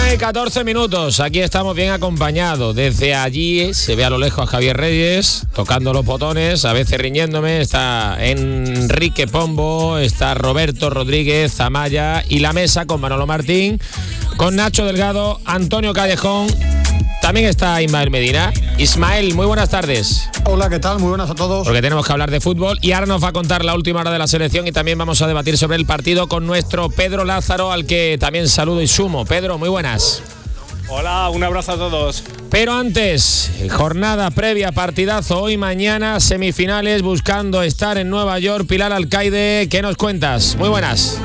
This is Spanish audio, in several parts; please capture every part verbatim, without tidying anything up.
una y catorce minutos, aquí estamos bien acompañados. Desde allí se ve a lo lejos a Javier Reyes tocando los botones, a veces riñéndome. Está Enrique Pombo, está Roberto Rodríguez Amaya y la mesa con Manolo Martín, con Nacho Delgado, Antonio Callejón. También está Ismael Medina. Ismael, muy buenas tardes. Hola, ¿qué tal? Muy buenas a todos. Porque tenemos que hablar de fútbol y ahora nos va a contar la última hora de la selección y también vamos a debatir sobre el partido con nuestro Pedro Lázaro, al que también saludo y sumo. Pedro, muy buenas. Hola, un abrazo a todos. Pero antes, jornada previa, partidazo hoy, mañana, semifinales, buscando estar en Nueva York. Pilar Alcaide, ¿qué nos cuentas? Muy buenas.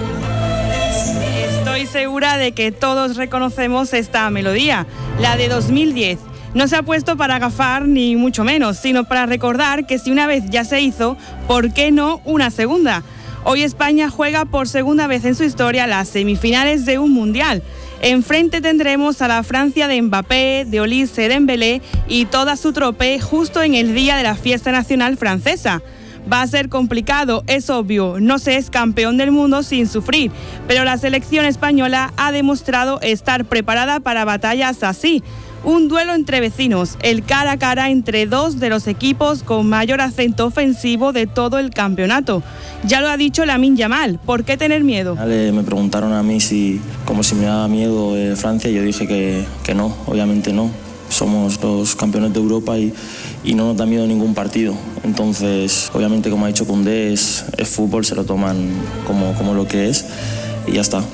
Estoy segura de que todos reconocemos esta melodía, la de dos mil diez. No se ha puesto para agafar ni mucho menos, sino para recordar que si una vez ya se hizo, ¿por qué no una segunda? Hoy España juega por segunda vez en su historia las semifinales de un mundial. Enfrente tendremos a la Francia de Mbappé, de Olise, Dembélé y toda su trope justo en el día de la fiesta nacional francesa. Va a ser complicado, es obvio, no se es campeón del mundo sin sufrir, pero la selección española ha demostrado estar preparada para batallas así. Un duelo entre vecinos, el cara a cara entre dos de los equipos con mayor acento ofensivo de todo el campeonato. Ya lo ha dicho Lamine Yamal, ¿por qué tener miedo? Me preguntaron a mí si, como si me daba miedo eh, Francia, y yo dije que, que no, obviamente no. Somos los campeones de Europa y, y no nos da miedo ningún partido. Entonces, obviamente, como ha dicho Koundé, es, es fútbol, se lo toman como, como lo que es y ya está.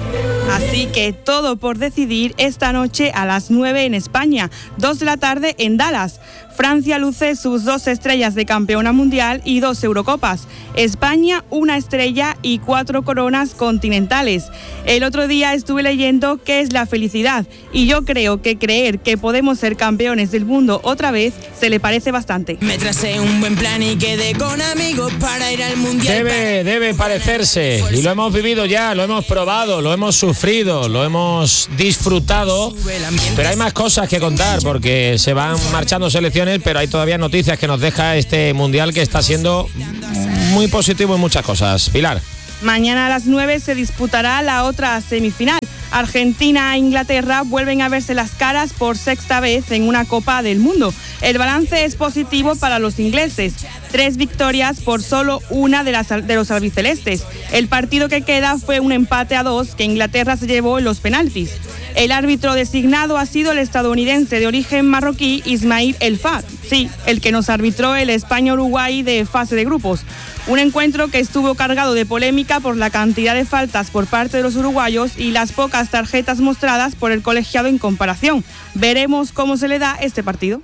Así que todo por decidir esta noche a las nueve en España, dos de la tarde en Dallas. Francia luce sus dos estrellas de campeona mundial y dos Eurocopas. España, una estrella y cuatro coronas continentales. El otro día estuve leyendo qué es la felicidad y yo creo que creer que podemos ser campeones del mundo otra vez se le parece bastante. Me tracé un buen plan y quedé con amigos para ir al mundial. Debe, debe parecerse, y lo hemos vivido ya, lo hemos probado, lo hemos sufrido, lo hemos disfrutado, pero hay más cosas que contar porque se van marchando selecciones, pero hay todavía noticias que nos deja este mundial que está siendo muy positivo en muchas cosas. Pilar. Mañana a las nueve se disputará la otra semifinal. Argentina e Inglaterra vuelven a verse las caras por sexta vez en una Copa del Mundo. El balance es positivo para los ingleses. Tres victorias por solo una de, las, de los albicelestes. El partido que queda fue un empate a dos que Inglaterra se llevó en los penaltis. El árbitro designado ha sido el estadounidense de origen marroquí Ismail El Fad, sí, el que nos arbitró el España-Uruguay de fase de grupos. Un encuentro que estuvo cargado de polémica por la cantidad de faltas por parte de los uruguayos y las pocas tarjetas mostradas por el colegiado en comparación. Veremos cómo se le da este partido.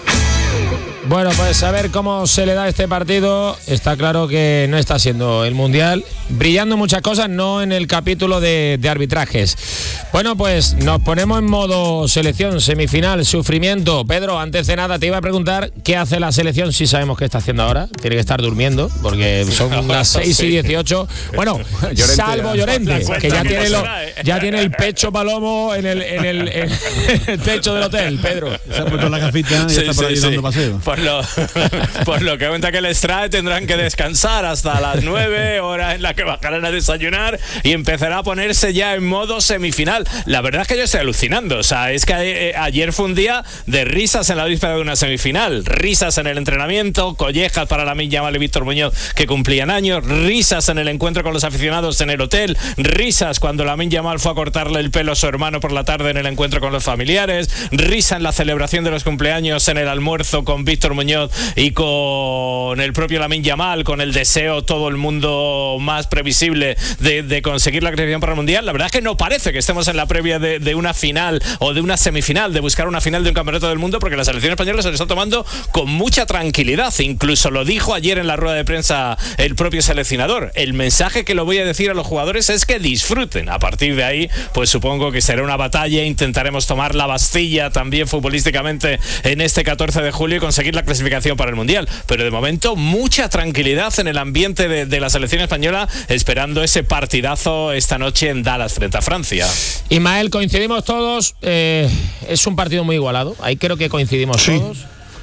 Bueno, pues a ver cómo se le da este partido. Está claro que no está siendo el mundial, brillando muchas cosas, no en el capítulo de, de arbitrajes. Bueno, pues nos ponemos en modo selección, semifinal, sufrimiento. Pedro, antes de nada te iba a preguntar qué hace la selección, si sabemos qué está haciendo ahora. Tiene que estar durmiendo, porque son las seis y dieciocho. Bueno, Llorente, salvo Llorente, que ya tiene, lo, ya tiene el pecho palomo en el, en el, en el techo del hotel, Pedro. Se ha puesto la gafita y sí, está por ahí sí, dando sí. paseo. Por lo, por lo que cuenta que les trae, tendrán que descansar hasta las nueve, hora en la que bajarán a desayunar y empezará a ponerse ya en modo semifinal. La verdad es que yo estoy alucinando. O sea, es que eh, ayer fue un día de risas en la víspera de una semifinal, risas en el entrenamiento, collejas para Lamine Yamal y Víctor Muñoz que cumplían años, risas en el encuentro con los aficionados en el hotel, risas cuando Lamine Yamal fue a cortarle el pelo a su hermano por la tarde en el encuentro con los familiares, risa en la celebración de los cumpleaños en el almuerzo con Víctor Muñoz y con el propio Lamine Yamal, con el deseo todo el mundo más previsible de, de conseguir la clasificación para el Mundial. La verdad es que no parece que estemos en la previa de, de una final o de una semifinal, de buscar una final de un campeonato del mundo, porque la selección española se lo está tomando con mucha tranquilidad. Incluso lo dijo ayer en la rueda de prensa el propio seleccionador. El mensaje que lo voy a decir a los jugadores es que disfruten. A partir de ahí, pues supongo que será una batalla. Intentaremos tomar la Bastilla también futbolísticamente en este catorce de julio y conseguir la clasificación para el Mundial. Pero de momento, mucha tranquilidad en el ambiente de, de la selección española, esperando ese partidazo esta noche en Dallas frente a Francia. Ismael, coincidimos todos, eh, es un partido muy igualado, ahí creo que coincidimos sí. todos.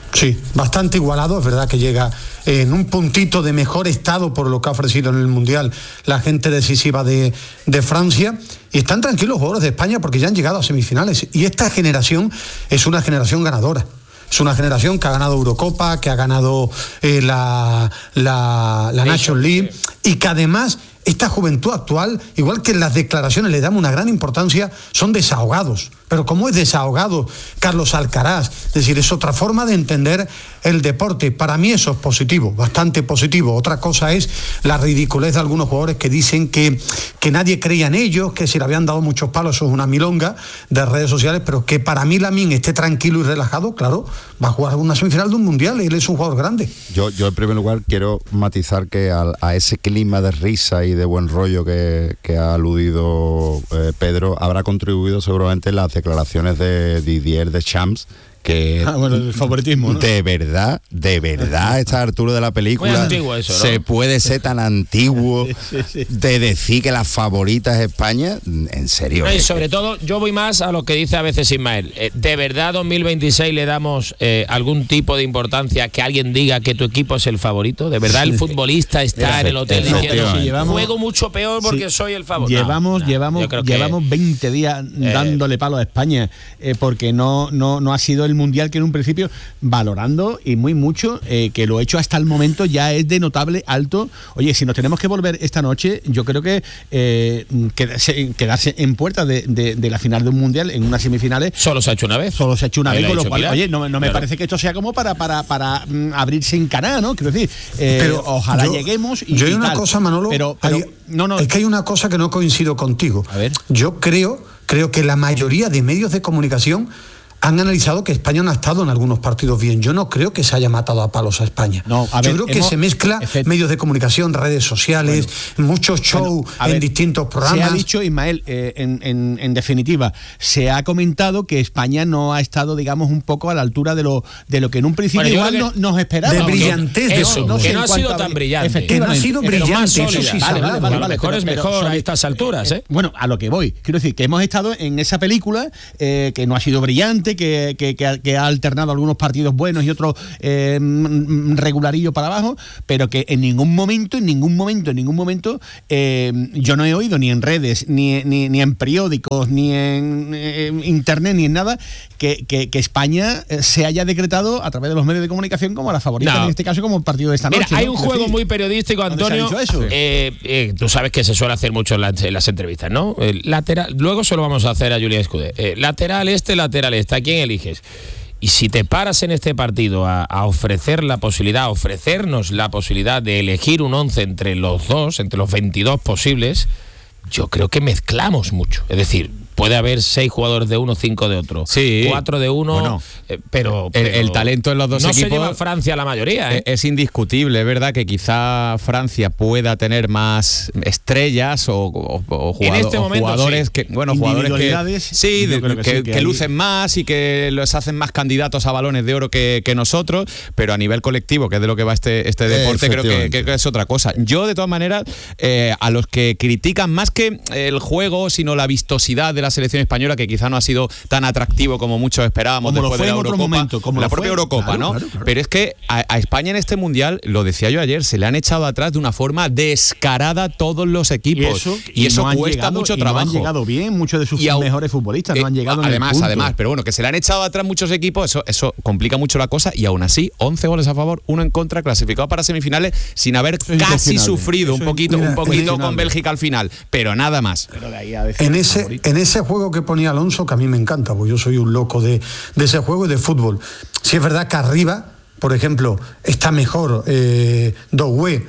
Sí, bastante igualado, es verdad que llega en un puntito de mejor estado por lo que ha ofrecido en el Mundial la gente decisiva de, de Francia, y están tranquilos los jugadores de España porque ya han llegado a semifinales, y esta generación es una generación ganadora. Es una generación que ha ganado Eurocopa, que ha ganado eh, la, la, la Nations League, y que además esta juventud actual, igual que en las declaraciones le damos una gran importancia, son desahogados. Pero ¿cómo es desahogado Carlos Alcaraz? Es decir, es otra forma de entender el deporte. Para mí eso es positivo, bastante positivo. Otra cosa es la ridiculez de algunos jugadores que dicen que, que nadie creía en ellos, que si le habían dado muchos palos, eso es una milonga de redes sociales, pero que para mí Lamine esté tranquilo y relajado, claro, va a jugar una semifinal de un mundial y él es un jugador grande. Yo, yo en primer lugar quiero matizar que a, a ese clima de risa y de buen rollo que, que ha aludido eh, Pedro, habrá contribuido seguramente las declaraciones de Didier Deschamps, que ah, bueno, el favoritismo, ¿no? de verdad, de verdad, a esta altura de la película eso, ¿no? se puede ser tan antiguo sí, sí. de decir que la favorita es España, en serio. No, y sobre todo, yo voy más a lo que dice a veces Ismael. Eh, ¿De verdad dos mil veintiséis le damos eh, algún tipo de importancia que alguien diga que tu equipo es el favorito? ¿De verdad el futbolista está en el hotel diciendo sí, llevamos, juego mucho peor porque sí, soy el favorito? Llevamos, no, llevamos, no, llevamos que, veinte días eh, dándole palo a España eh, porque no, no, no ha sido el mundial que en un principio, valorando y muy mucho eh, que lo hecho hasta el momento ya es de notable alto. Oye, si nos tenemos que volver esta noche, yo creo que eh, quedarse, quedarse en puerta de, de, de la final de un mundial en unas semifinales. Solo se ha hecho una vez. Solo se ha hecho una Ahí vez, con lo cual, Pilar. oye, no, no me claro. parece que esto sea como para, para, para mm, abrirse en canal, ¿no? Quiero decir, eh, pero ojalá yo, lleguemos y yo hay y una tal. cosa, Manolo, pero, pero hay, no, no. es que hay una cosa que no coincido contigo. A ver. Yo creo, creo que la mayoría de medios de comunicación han analizado que España no ha estado en algunos partidos bien. Yo no creo que se haya matado a palos a España. No, a ver, Yo creo que hemos, se mezcla efect- medios de comunicación, redes sociales, bueno, muchos shows bueno, en ver, distintos programas. Se ha dicho, Ismael, eh, en, en, en definitiva, se ha comentado que España no ha estado, digamos, un poco a la altura de lo de lo que en un principio bueno, igual no, nos esperábamos. De brillantez de eso, no, no que no ha sido tan brillante. Que no ha sido brillante, eso sí. Vale, vale, vale, vale, mejor pero, es mejor pero, a estas alturas, ¿eh? Bueno, a lo que voy. Quiero decir, que hemos estado en esa película eh, que no ha sido brillante, que, que, que que ha alternado algunos partidos buenos y otros eh, regularillos para abajo, pero que en ningún momento, en ningún momento, en ningún momento eh, yo no he oído ni en redes, ni, ni, ni en periódicos, ni en eh, internet, ni en nada, que, que, que España se haya decretado a través de los medios de comunicación como la favorita, no. en este caso como el partido de esta Mira, noche. hay ¿no? un juego muy periodístico, Antonio. ¿Se ha dicho eso? Eh, eh, tú sabes que se suele hacer mucho en, la, en las entrevistas, ¿no? El lateral, luego se lo vamos a hacer a Julián Escudé. Eh, lateral este, lateral este, ¿a quién eliges? Y si te paras en este partido a, a ofrecer la posibilidad, a ofrecernos la posibilidad de elegir un once entre los dos, entre los veintidós posibles, yo creo que mezclamos mucho. Es decir, puede haber seis jugadores de uno, cinco de otro, sí, cuatro de uno, bueno, eh, pero, el, pero el talento en los dos no equipos se lleva Francia la mayoría, ¿eh? Es indiscutible, es verdad que quizá Francia pueda tener más estrellas o, o, o, jugado, en este o momento, jugadores sí. que bueno jugadores que sí, de, que, que, que, que lucen más y que los hacen más candidatos a balones de oro que, que nosotros, pero a nivel colectivo, que es de lo que va este este deporte, creo que, que, que es otra cosa. Yo de todas maneras eh, a los que critican más que el juego, sino la vistosidad de la selección española, que quizá no ha sido tan atractivo como muchos esperábamos como después de la Eurocopa, momento, como la propia fue. Eurocopa, claro, ¿no? Claro, claro. Pero es que a, a España en este mundial, lo decía yo ayer, se le han echado atrás de una forma descarada todos los equipos y eso, y y eso no cuesta llegado, mucho y trabajo. No han llegado bien muchos de sus y a, mejores futbolistas, eh, no han llegado además, en el punto. además, pero bueno, que se le han echado atrás muchos equipos, eso eso complica mucho la cosa y aún así once goles a favor, uno en contra, clasificado para semifinales sin haber casi sufrido un poquito, mira, un poquito con Bélgica al final, pero nada más. Pero de ahí a decir en ese en ese juego que ponía Alonso, que a mí me encanta, porque yo soy un loco de, de ese juego y de fútbol. Si es verdad que arriba, por ejemplo, está mejor eh, Doué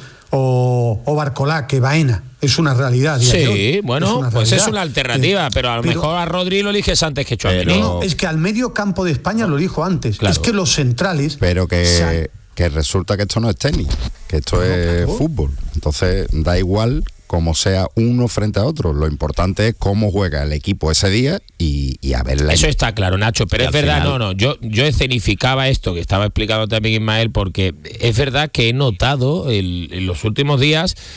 o, o Barcolá que Baena. Es una realidad. Sí, hoy. bueno, es una pues realidad. es una alternativa, eh, pero a lo pero, mejor a Rodri lo eliges antes que Tchouaméni. No, no, es que al medio campo de España lo elijo antes. Claro. Es que los centrales... Pero que, que resulta que esto no es tenis, que esto no, es claro. fútbol. Entonces, da igual como sea uno frente a otro. Lo importante es cómo juega el equipo ese día y, y a verla. Eso está claro, Nacho, pero es verdad, final... no, no, yo, yo escenificaba esto que estaba explicando también Ismael, porque es verdad que he notado el, en los últimos días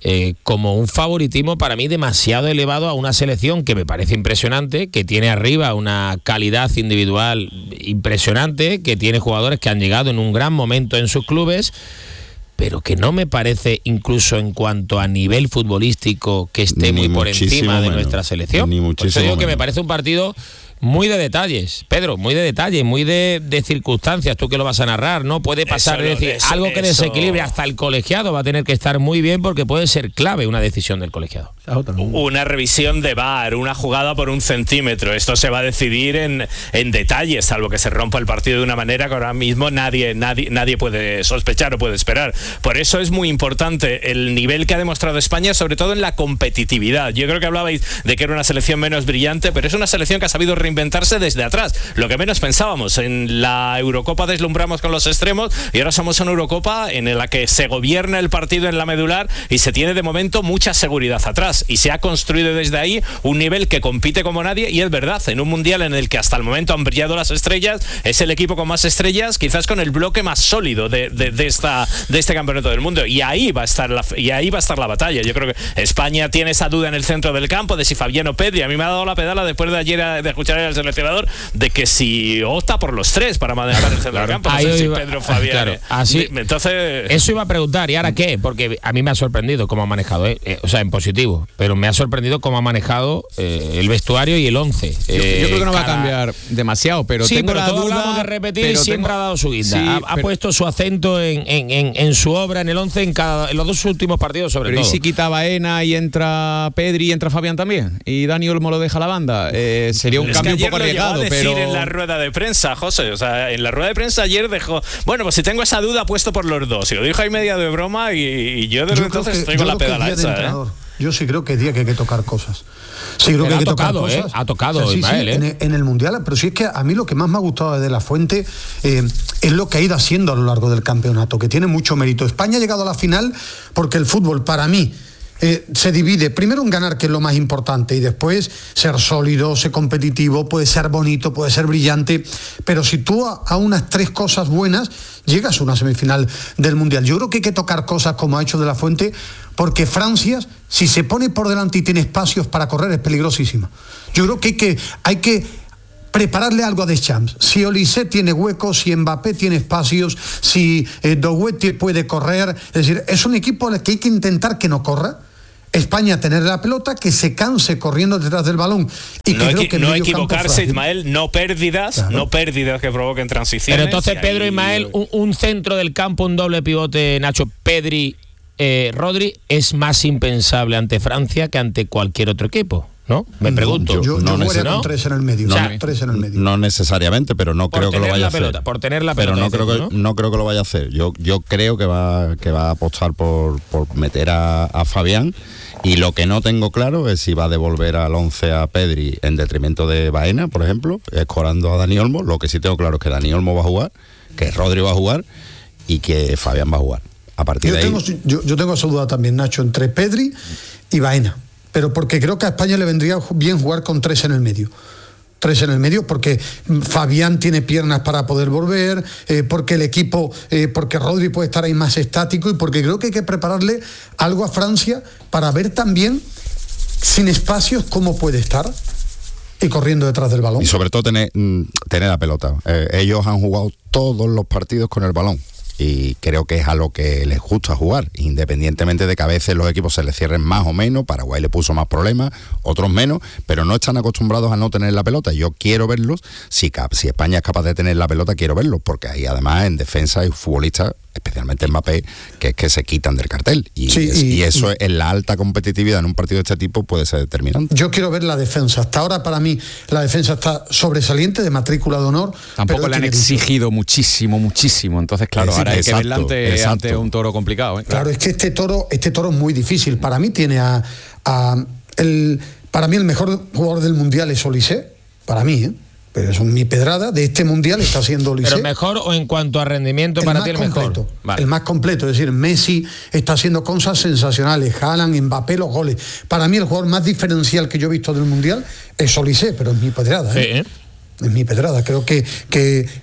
eh, como un favoritismo para mí demasiado elevado a una selección que me parece impresionante, que tiene arriba una calidad individual impresionante, que tiene jugadores que han llegado en un gran momento en sus clubes, pero que no me parece, incluso en cuanto a nivel futbolístico, que esté Ni muy por encima de menos. nuestra selección. Ni Por eso muchísimo digo que me menos. parece un partido muy de detalles, Pedro, muy de detalles, muy de, de circunstancias, tú que lo vas a narrar, ¿no? Puede pasar, Eso, es decir, eso, algo que eso. desequilibre hasta el colegiado, va a tener que estar muy bien porque puede ser clave una decisión del colegiado. Una revisión de V A R, una jugada por un centímetro, esto se va a decidir en, en detalles, salvo que se rompa el partido de una manera que ahora mismo nadie, nadie, nadie puede sospechar o puede esperar. Por eso es muy importante el nivel que ha demostrado España, sobre todo en la competitividad. Yo creo que hablabais de que era una selección menos brillante, pero es una selección que ha sabido reinventarse desde atrás, lo que menos pensábamos. En la Eurocopa deslumbramos con los extremos y ahora somos una Eurocopa en la que se gobierna el partido en la medular y se tiene de momento mucha seguridad atrás, y se ha construido desde ahí un nivel que compite como nadie. Y es verdad, en un mundial en el que hasta el momento han brillado las estrellas, es el equipo con más estrellas, quizás con el bloque más sólido de, de, de, esta, de este campeonato del mundo, y ahí va a estar la, y ahí va a estar la batalla. Yo creo que España tiene esa duda en el centro del campo de si Fabián o Pedri. A mí me ha dado la pedala después de ayer de escuchar al seleccionador de que si opta por los tres para manejar el centro Claro. del campo, no Ahí sé si iba- Pedro o Fabián. claro, eh. así- Entonces, Eso iba a preguntar, ¿y ahora qué? Porque a mí me ha sorprendido cómo ha manejado, ¿eh? Eh, o sea, en positivo, pero me ha sorprendido cómo ha manejado eh, el vestuario y el once. Yo, Eh, yo creo que no va a cada- cambiar demasiado, pero sí, tengo pero la todos duda hablamos de repetir, pero siempre tengo- ha dado su guinda. Sí, ha, ha pero- puesto su acento en, en, en, en su obra, en el once, en, cada, en los dos últimos partidos sobre Pero ¿y todo. si quita Baena y entra Pedri y entra Fabián también? ¿Y Dani Olmo lo deja a la banda? Eh, sería un es cambio que un poco ayer lo llegó arriesgado, a decir pero... en la rueda de prensa, José. O sea, en la rueda de prensa ayer dejó, bueno, pues si tengo esa duda, apuesto por los dos. Y lo dijo ahí media de broma, y, y yo desde Yo creo entonces que- estoy yo con la creo que es pedala día de esa. ¿eh? entrenador. Yo sí creo que es día que hay que tocar cosas. Sí, creo Pero que ha hay que tocar tocado, ¿eh? cosas. Ha tocado, sí, Ismael, sí, ¿eh? en, el, en el Mundial, pero sí es que a mí lo que más me ha gustado de La Fuente eh, es lo que ha ido haciendo a lo largo del campeonato, que tiene mucho mérito. España ha llegado a la final porque el fútbol, para mí, Eh, se divide primero en ganar, que es lo más importante, y después ser sólido, ser competitivo, puede ser bonito, puede ser brillante, pero si tú a, a unas tres cosas buenas llegas a una semifinal del Mundial. Yo creo que hay que tocar cosas como ha hecho De La Fuente, porque Francia, si se pone por delante y tiene espacios para correr, es peligrosísima. Yo creo que hay que, hay que prepararle algo a Deschamps. Si Olise tiene huecos, si Mbappé tiene espacios, si eh, Doué puede correr, es decir, es un equipo al que hay que intentar que no corra. España tener la pelota, que se canse corriendo detrás del balón y que No, creo equi- que en no medio campo equivocarse, frágil. Ismael, no pérdidas, Claro. no pérdidas que provoquen transiciones. Pero entonces, y Pedro ahí- Ismael, un, un centro del campo, un doble pivote, Nacho, Pedri, eh, Rodri, es más impensable ante Francia que ante cualquier otro equipo, ¿no? Me No, pregunto. Yo, yo No no neces- con tres en el medio. No, o sea, tres en el medio. No necesariamente, pero no Por creo que lo tener vaya la a hacer. pelota, por tener la pero pelota, no creo dices, que ¿no? no creo que lo vaya a hacer. Yo yo creo que va que va a apostar por, por meter a, a Fabián, y lo que no tengo claro es si va a devolver al once a Pedri en detrimento de Baena, por ejemplo, escorando a Dani Olmo. Lo que sí tengo claro es que Dani Olmo va a jugar, que Rodri va a jugar y que Fabián va a jugar. A partir Yo de ahí tengo, yo, yo tengo esa duda también, Nacho, entre Pedri y Baena, pero porque creo que a España le vendría bien jugar con tres en el medio. Tres en el medio, porque Fabián tiene piernas para poder volver, eh, porque el equipo, eh, porque Rodri puede estar ahí más estático, y porque creo que hay que prepararle algo a Francia para ver también, sin espacios, cómo puede estar y corriendo detrás del balón. Y sobre todo tener, mm, tener la pelota. Eh, ellos han jugado todos los partidos con el balón, y creo que es a lo que les gusta jugar, independientemente de que a veces los equipos se les cierren más o menos. Paraguay le puso más problemas, otros menos, pero no están acostumbrados a no tener la pelota. Yo quiero verlos, si, cap- si España es capaz de tener la pelota, quiero verlos, porque ahí además en defensa hay futbolistas, especialmente Mbappé, que es que se quitan del cartel, y, Sí, es- y- y eso y- en la alta competitividad en un partido de este tipo puede ser determinante. Yo quiero ver la defensa. Hasta ahora, para mí, la defensa está sobresaliente, de matrícula de honor. Tampoco pero le han tiene vicio. exigido muchísimo, muchísimo. Entonces, claro, Es- ahora hay que exacto, verla ante, exacto. ante un toro complicado. ¿eh? Claro, es que este toro, este toro es muy difícil. Para mí tiene a, a el, para mí el mejor jugador del mundial es Olise, para mí, ¿eh? Pero eso es mi pedrada. De este mundial está siendo Olise. Pero mejor, o en cuanto a rendimiento el para más ti el completo, mejor. Vale. el más completo, es decir, Messi está haciendo cosas sensacionales, Haaland, Mbappé, los goles. Para mí el jugador más diferencial que yo he visto del mundial es Olise, pero es mi pedrada, ¿eh? Sí, ¿eh? Es mi pedrada. Creo que, que,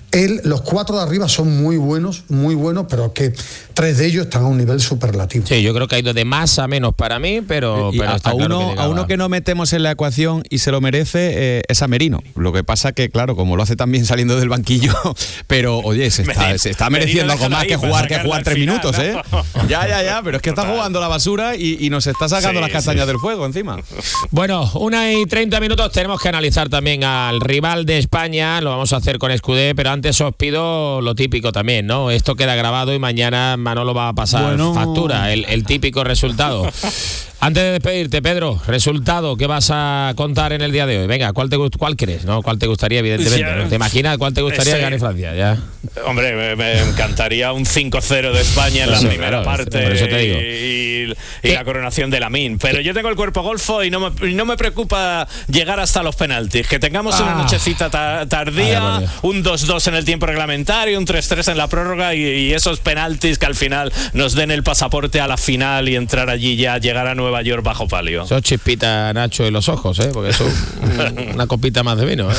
Él, los cuatro de arriba son muy buenos, muy buenos, pero que tres de ellos están a un nivel superlativo. Sí, yo creo que ha ido de más a menos para mí, pero, pero a, está a, claro uno, que a uno que no metemos en la ecuación y se lo merece eh, es a Merino. Lo que pasa que, claro, como lo hace también saliendo del banquillo, pero oye, se está, se está mereciendo algo más que jugar que jugar tres final, minutos, ¿no? ¿eh? Ya, ya, ya, pero es que está jugando la basura y, y nos está sacando sí, las castañas sí. del fuego encima. Bueno, una y treinta minutos, tenemos que analizar también al rival de España, lo vamos a hacer con Escudé, pero antes os pido lo típico también, ¿no? Esto queda grabado y mañana Manolo va a pasar bueno. factura, el, el típico resultado. Antes de despedirte, Pedro, resultado que vas a contar en el día de hoy. Venga, ¿cuál te cuál crees? ¿No? ¿Cuál te gustaría, evidentemente? Ya, ¿no? ¿Te imaginas cuál te gustaría que gane Francia? Ya. Hombre, me, me encantaría un cinco cero de España en la eso, primera claro, parte por eso te digo. y, y la coronación de Lamine. Pero yo tengo el cuerpo golfo y no me, no me preocupa llegar hasta los penaltis. Que tengamos ah. una nochecita ta, tardía, Ay, un dos dos en el tiempo reglamentario, un tres tres en la prórroga y, y esos penaltis que al final nos den el pasaporte a la final y entrar allí ya, llegar a Nueva York bajo palio. Eso chispita, Nacho, en los ojos, ¿eh? Porque eso un, una copita más de vino, ¿eh?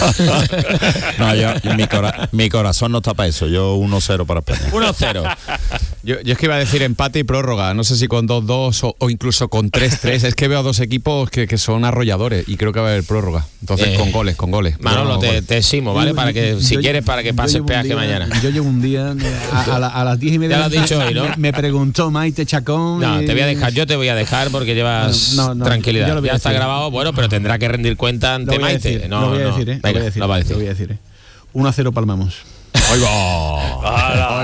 No, yo, mi, cora, mi corazón no está para eso. Yo uno cero para España. uno cero. Yo, yo es que iba a decir empate y prórroga. No sé si con dos dos o, o incluso con tres tres. Es que veo a dos equipos que, que son arrolladores y creo que va a haber prórroga. Entonces, eh, con goles, con goles. Manolo, te, goles. te eximo, ¿vale? Para que, si yo, quieres, para que pases peaje día, mañana. Yo llevo un día a, a, la, a las diez y media. Ya lo has dicho hoy, ¿no? Me, me preguntó Maite Chacón. No, y, te voy a dejar, yo te voy a dejar porque llevas no, no, tranquilidad. Ya está grabado, bueno, pero tendrá que rendir cuenta ante Maite. Decir, no, lo voy a no. decir, ¿eh? Venga, lo voy a decir, lo va a decir. Lo voy a decir, ¿eh? uno a cero palmamos. ¡Ahí va! ¡Ahí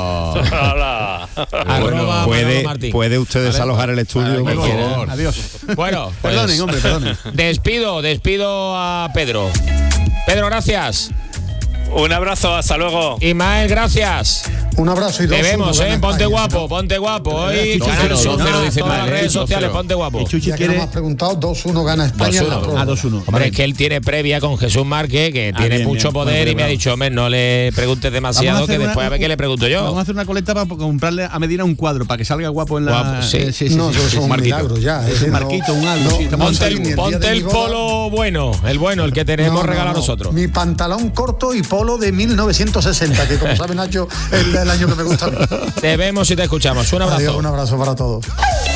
va! Bueno, puede, puede usted desalojar el estudio. Vale, por adiós. Bueno, pues, perdonen, hombre, perdonen. Despido, despido a Pedro. Pedro, gracias. Un abrazo, hasta luego. Ismael, gracias. Un abrazo y dos. Te vemos, eh, ponte guapo, ponte guapo. Hoy Canal Sur Cero dice todas las redes sociales, ponte guapo. Chuchi, ya que no me has preguntado, dos uno gana España. A dos uno. Hombre, es que él tiene previa con Jesús Márquez, que ah, tiene bien, mucho bien. poder, bueno, y me ha dicho, hombre, no le preguntes demasiado, que una, después a ver qué le pregunto yo. Vamos a hacer una colecta para comprarle a Medina un cuadro, para que salga guapo en la... Guapo, sí. Eh, sí, sí, no, sí, eso sí, es un marquito ya. Es un marquito, un algo. Ponte el, ponte el polo bueno, el bueno, el que tenemos no, regalado no, no. nosotros. Mi pantalón corto y polo de mil novecientos sesenta, que como sabe Nacho, es el año que me gusta a mí. Te vemos y te escuchamos. Un abrazo. Adiós, un abrazo para todos.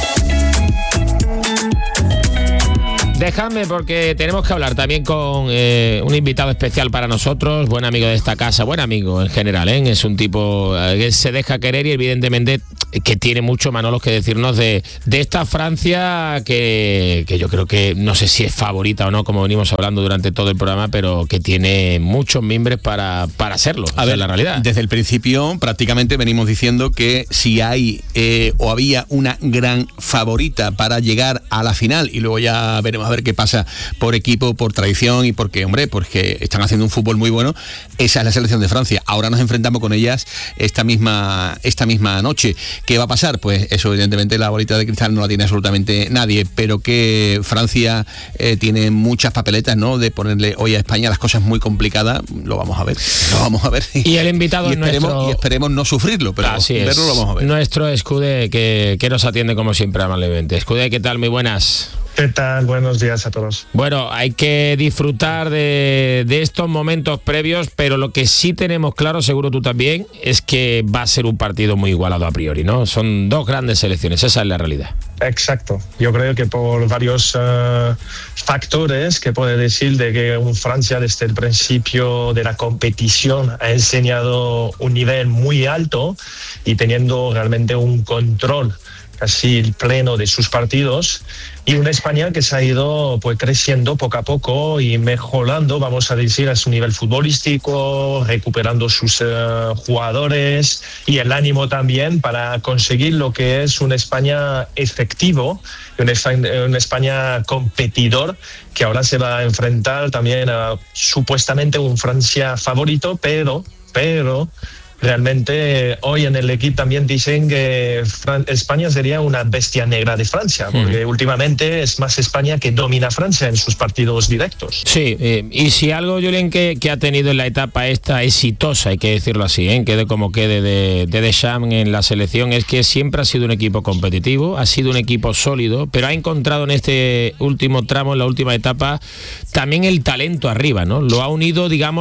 Dejadme porque tenemos que hablar también con eh, un invitado especial para nosotros, buen amigo de esta casa, buen amigo en general, ¿eh? Es un tipo que se deja querer y evidentemente que tiene mucho, Manolo, que decirnos de, de esta Francia que, que yo creo que, no sé si es favorita o no, como venimos hablando durante todo el programa, pero que tiene muchos mimbres para, para serlo. A ver, la realidad. Desde el principio prácticamente venimos diciendo que si hay eh, o había una gran favorita para llegar a la final, y luego ya veremos a ver qué pasa por equipo, por tradición y porque, hombre, porque están haciendo un fútbol muy bueno, esa es la selección de Francia. Ahora nos enfrentamos con ellas esta misma, esta misma noche. ¿Qué va a pasar? Pues eso, evidentemente, la bolita de cristal no la tiene absolutamente nadie, pero que Francia eh, tiene muchas papeletas, ¿no? De ponerle hoy a España las cosas muy complicadas, lo vamos a ver, lo vamos a ver. Y el invitado y esperemos, nuestro... y esperemos no sufrirlo, pero Así verlo es. lo vamos a ver. Nuestro Escudé, que, que nos atiende como siempre amablemente. Escudé, ¿qué tal? Muy buenas. ¿Qué tal? Buenos días a todos. Bueno, hay que disfrutar de, de estos momentos previos, pero lo que sí tenemos claro, seguro tú también, es que va a ser un partido muy igualado a priori, ¿no? Son dos grandes selecciones, esa es la realidad. Exacto. Yo creo que por varios uh, factores que puede decir de que un Francia desde el principio de la competición ha enseñado un nivel muy alto y teniendo realmente un control casi pleno de sus partidos, y una España que se ha ido pues creciendo poco a poco y mejorando, vamos a decir, a su nivel futbolístico, recuperando sus uh, jugadores y el ánimo también para conseguir lo que es una España efectivo, una España, una España competidor, que ahora se va a enfrentar también a supuestamente un Francia favorito, pero, pero realmente hoy en el equipo también dicen que Fran- España sería una bestia negra de Francia, porque mm. últimamente es más España que domina Francia en sus partidos directos. Sí, eh, y si algo, Julien, que, que ha tenido en la etapa esta exitosa, hay que decirlo así, ¿eh? quede como quede de, de Deschamps en la selección, es que siempre ha sido un equipo competitivo, ha sido un equipo sólido, pero ha encontrado en este último tramo, en la última etapa, también el talento arriba, ¿no? Lo ha unido, digamos,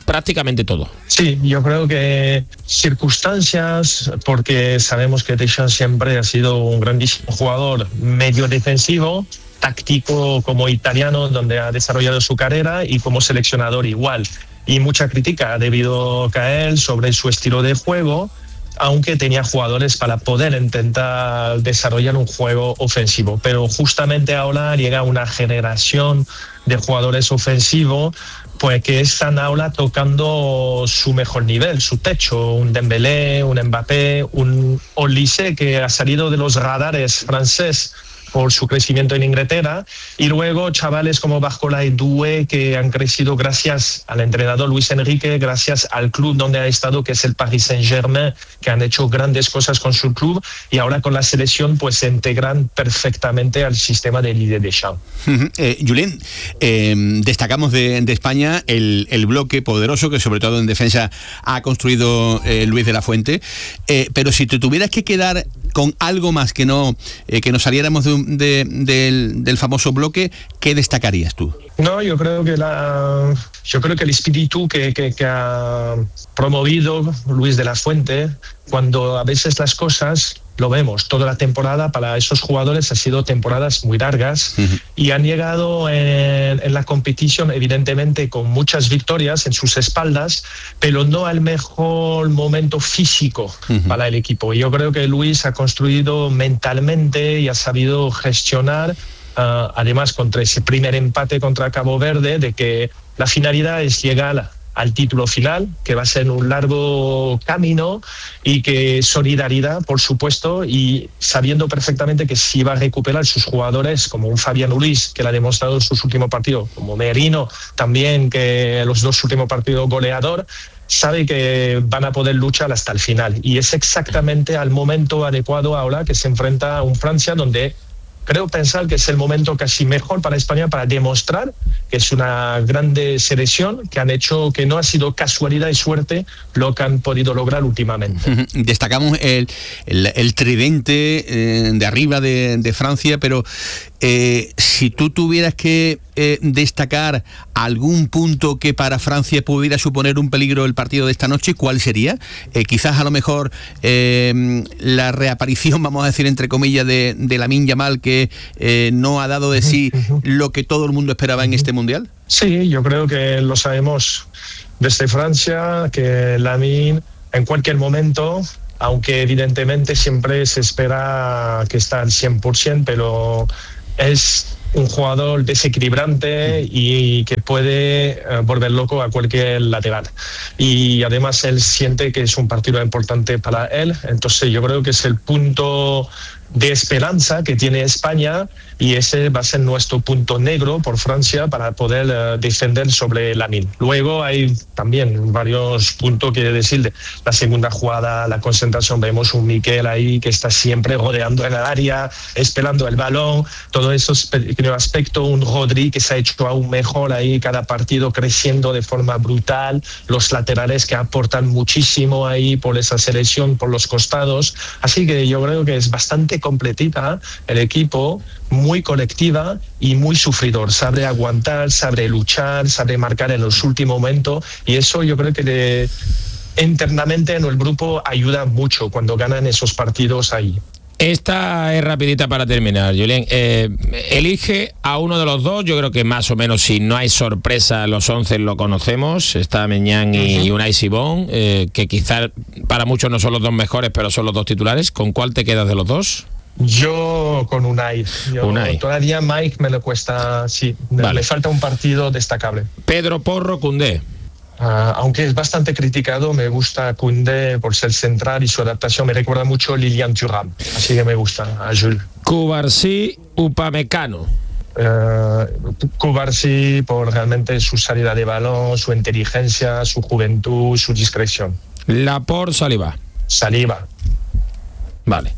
prácticamente todo. Sí, yo creo que circunstancias, porque sabemos que Deschamps siempre ha sido un grandísimo jugador medio defensivo, táctico como italiano, donde ha desarrollado su carrera, y como seleccionador igual. Y mucha crítica ha debido caer sobre su estilo de juego, aunque tenía jugadores para poder intentar desarrollar un juego ofensivo. Pero justamente ahora llega una generación de jugadores ofensivos pues que están ahora tocando su mejor nivel, su techo. Un Dembélé, un Mbappé, un Olise que ha salido de los radares francés por su crecimiento en Inglaterra, y luego chavales como Barcola y Doué que han crecido gracias al entrenador Luis Enrique, gracias al club donde ha estado, que es el Paris Saint-Germain, que han hecho grandes cosas con su club, y ahora con la selección pues se integran perfectamente al sistema de Didier Deschamps. Uh-huh. eh, Julen, eh, destacamos de, de España el, el bloque poderoso que sobre todo en defensa ha construido eh, Luis de la Fuente, eh, pero si te tuvieras que quedar con algo más que no eh, que nos saliéramos de, un, de del, del famoso bloque, ¿qué destacarías tú? No, yo creo que la, yo creo que el espíritu que, que, que ha promovido Luis de la Fuente, cuando a veces las cosas, lo vemos, toda la temporada para esos jugadores ha sido temporadas muy largas, uh-huh. y han llegado en, en la competición evidentemente con muchas victorias en sus espaldas, pero no al mejor momento físico uh-huh. para el equipo. Y yo creo que Luis ha construido mentalmente y ha sabido gestionar, uh, además contra ese primer empate contra Cabo Verde, de que la finalidad es llegar al título final, que va a ser un largo camino, y que solidaridad, por supuesto, y sabiendo perfectamente que si va a recuperar sus jugadores, como un Fabián Ruiz, que lo ha demostrado en sus últimos partidos, como Merino también, que los dos últimos partidos goleador, sabe que van a poder luchar hasta el final. Y es exactamente al momento adecuado ahora que se enfrenta a un Francia donde creo pensar que es el momento casi mejor para España para demostrar que es una grande selección, que han hecho que no ha sido casualidad y suerte lo que han podido lograr últimamente. Destacamos el, el, el tridente eh, de arriba de, de Francia, pero eh, si tú tuvieras que eh, destacar algún punto que para Francia pudiera suponer un peligro el partido de esta noche, ¿cuál sería? Eh, quizás a lo mejor eh, la reaparición, vamos a decir entre comillas, de, de Lamine Yamal, que eh, no ha dado de sí lo que todo el mundo esperaba en este Mundial. Sí, yo creo que lo sabemos desde Francia, que Lamine en cualquier momento, aunque evidentemente siempre se espera que está al cien por ciento, pero es un jugador desequilibrante y que puede uh, volver loco a cualquier lateral. Y además él siente que es un partido importante para él, entonces yo creo que es el punto de esperanza que tiene España, y ese va a ser nuestro punto negro por Francia para poder uh, defender sobre Lamine. Luego hay también varios puntos que decir. La segunda jugada, la concentración, vemos un Miquel ahí que está siempre rodeando en el área, esperando el balón, todo esos pequeños aspectos. Un Rodri que se ha hecho aún mejor ahí cada partido, creciendo de forma brutal. Los laterales que aportan muchísimo ahí por esa selección, por los costados. Así que yo creo que es bastante completita el equipo, muy colectiva y muy sufridor. Sabe aguantar, sabe luchar, sabe marcar en los últimos momentos, y eso yo creo que le, internamente en el grupo ayuda mucho cuando ganan esos partidos ahí. Esta es rapidita para terminar, Julen. Eh, elige a uno de los dos. Yo creo que más o menos, si no hay sorpresa, los once lo conocemos. Está Meñán y uh-huh. Unai Simón, eh, que quizás para muchos no son los dos mejores, pero son los dos titulares. ¿Con cuál te quedas de los dos? Yo con Unai. Yo Unai. Todavía Mike me lo cuesta, sí, vale. Le falta un partido destacable. Pedro Porro, Koundé. Uh, aunque es bastante criticado, me gusta Koundé por ser central y su adaptación. Me recuerda mucho a Lilian Thuram, así que me gusta a Jules. Cubarsí, Upamecano. Uh, Cubarsí por realmente su salida de balón, su inteligencia, su juventud, su discreción. Laporte, Saliba. Saliba. Vale.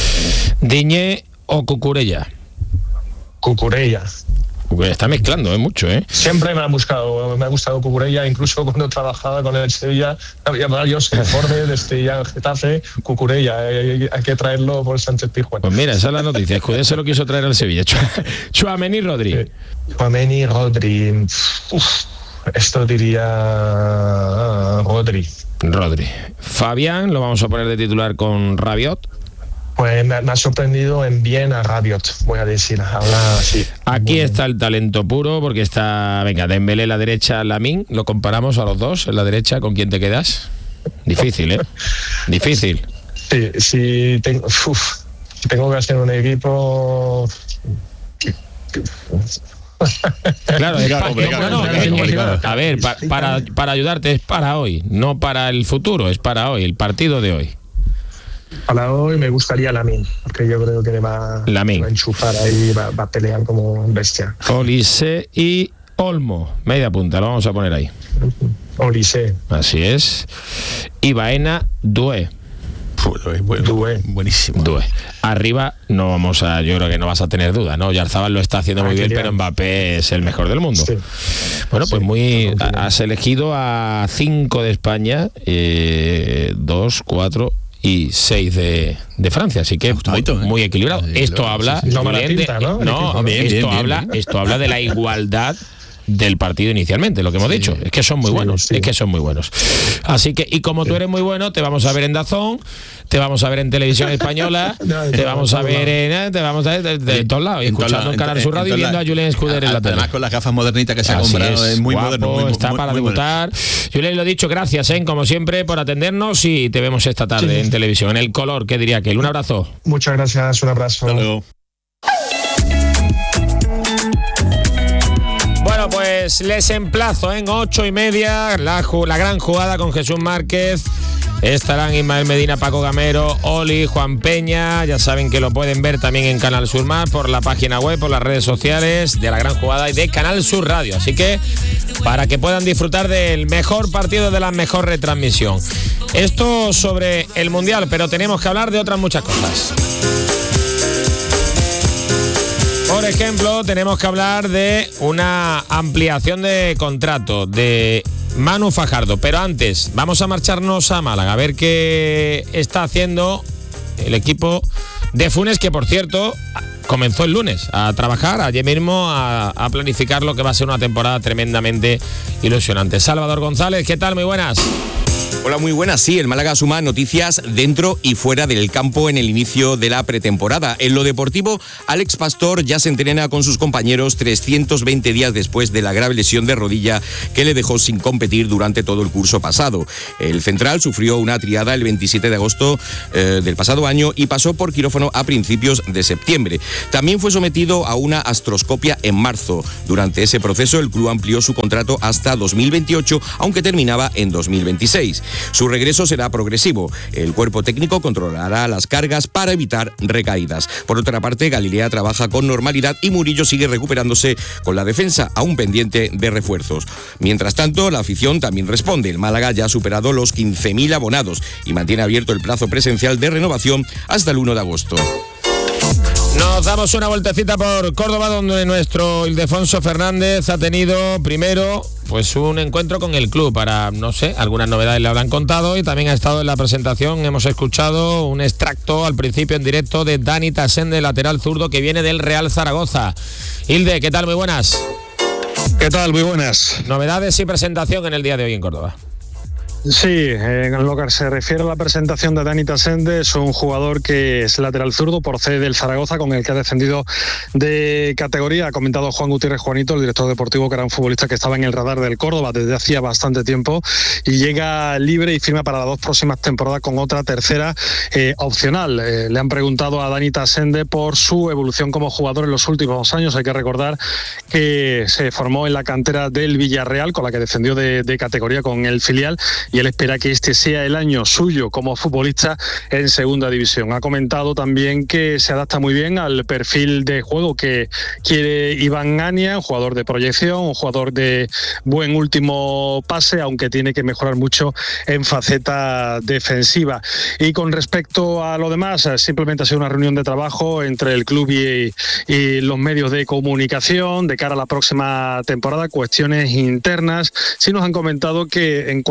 Diñé o Cucurella. Cucurella. Está mezclando, ¿eh? Mucho, ¿eh? Siempre me ha buscado, me ha gustado Cucurella, incluso cuando trabajaba con el Sevilla, había varios informes de Sevilla, Getafe, Cucurella, hay, hay que traerlo por Sánchez Pizjuán. Pues mira, esa es la noticia, Escudé se lo quiso traer al Sevilla. Tchouaméni, Rodri. Tchouaméni, Rodri. Uf. esto diría uh, Rodri. Rodri. Fabián, lo vamos a poner de titular con Rabiot. Pues me, me ha sorprendido en bien a Rabiot, voy a decir, habla así. Aquí está el talento puro, porque está, venga, Dembélé en la derecha, Lamine, lo comparamos a los dos, en la derecha, ¿con quién te quedas? Difícil, ¿eh? Difícil. Sí, sí, tengo, uf, tengo que hacer un equipo... Claro, es pa, no, no, no, a ver, pa, para, para ayudarte es para hoy, no para el futuro, es para hoy, el partido de hoy. Para hoy me gustaría Lamine, porque yo creo que le va, va a enchufar ahí, va, va a pelear como un bestia. Olise y Olmo, media punta, lo vamos a poner ahí. Olise. Así es. Y Baena, Doué. Bueno, Doué. Buenísimo. Doué. Arriba no vamos a, yo creo que no vas a tener duda, ¿no? Yarzabal lo está haciendo ah, muy bien, bien, pero Mbappé es el mejor del mundo. Sí. Bueno, pues sí, muy has elegido a cinco de España, eh, dos, cuatro y seis de, de Francia, así que muy, ¿eh? muy equilibrado. Esto habla, sí, sí. No, de, pinta, ¿no? no bien, esto bien, habla, bien. esto habla de la igualdad del partido inicialmente, lo que hemos sí, dicho, es que son muy sí, buenos, sí. es que son muy buenos. Así que, y como sí. tú eres muy bueno, te vamos a ver en DAZN, te vamos a ver en Televisión Española, no, te vamos a ver en, te vamos a ver de, de, de todos lados, escuchando en Canal Sur Radio y viendo a Julien Escuder en la tele. Además con las gafas modernitas que se ha comprado, es, es muy guapo, moderno, muy, está muy, para muy debutar. Bueno. Julien, lo dicho, gracias, ¿eh? como siempre, por atendernos y te vemos esta tarde sí. en televisión, en El Color, ¿qué diría aquel? Un abrazo. Muchas gracias, un abrazo. Hasta luego. Bueno, pues les emplazo en ocho y media, la, la gran jugada con Jesús Márquez. Estarán Ismael Medina, Paco Gamero, Oli, Juan Peña. Ya saben que lo pueden ver también en Canal Sur Más, por la página web, por las redes sociales de la gran jugada y de Canal Sur Radio. Así que para que puedan disfrutar del mejor partido, de la mejor retransmisión. Esto sobre el Mundial, pero tenemos que hablar de otras muchas cosas. Por ejemplo, tenemos que hablar de una ampliación de contrato de Manu Fajardo. Pero antes, vamos a marcharnos a Málaga, a ver qué está haciendo el equipo de Funes, que por cierto comenzó el lunes a trabajar, ayer mismo a, a planificar lo que va a ser una temporada tremendamente ilusionante. Salvador González, ¿qué tal? Muy buenas. Hola, muy buenas. Sí, el Málaga suma noticias dentro y fuera del campo en el inicio de la pretemporada. En lo deportivo, Alex Pastor ya se entrena con sus compañeros trescientos veinte días después de la grave lesión de rodilla que le dejó sin competir durante todo el curso pasado. El central sufrió una triada el veintisiete de agosto eh, del pasado año y pasó por quirófano a principios de septiembre. También fue sometido a una astroscopia en marzo. Durante ese proceso, el club amplió su contrato hasta dos mil veintiocho, aunque terminaba en dos mil veintiséis. Su regreso será progresivo. El cuerpo técnico controlará las cargas para evitar recaídas. Por otra parte, Galilea trabaja con normalidad y Murillo sigue recuperándose con la defensa, aún pendiente de refuerzos. Mientras tanto, la afición también responde. El Málaga ya ha superado los quince mil abonados y mantiene abierto el plazo presencial de renovación hasta el uno de agosto. Nos damos una vueltecita por Córdoba, donde nuestro Ildefonso Fernández ha tenido primero pues un encuentro con el club para, no sé, algunas novedades le habrán contado, y también ha estado en la presentación. Hemos escuchado un extracto al principio en directo de Dani Tasende, lateral zurdo que viene del Real Zaragoza. Hilde, ¿qué tal? Muy buenas. ¿Qué tal? Muy buenas. Novedades y presentación en el día de hoy en Córdoba. Sí, en lo que se refiere a la presentación de Dani Tasende, es un jugador que es lateral zurdo, procede del Zaragoza, con el que ha descendido de categoría. Ha comentado Juan Gutiérrez Juanito, el director deportivo, que era un futbolista que estaba en el radar del Córdoba desde hacía bastante tiempo, y llega libre y firma para las dos próximas temporadas con otra tercera eh, opcional. Eh, le han preguntado a Dani Tasende por su evolución como jugador en los últimos años. Hay que recordar que se formó en la cantera del Villarreal, con la que descendió de, de categoría con el filial, y él espera que este sea el año suyo como futbolista en segunda división. Ha comentado también que se adapta muy bien al perfil de juego que quiere Iván Ania, un jugador de proyección, un jugador de buen último pase, aunque tiene que mejorar mucho en faceta defensiva. Y con respecto a lo demás, simplemente ha sido una reunión de trabajo entre el club y, y los medios de comunicación de cara a la próxima temporada, cuestiones internas. Sí nos han comentado que en cuanto al calendario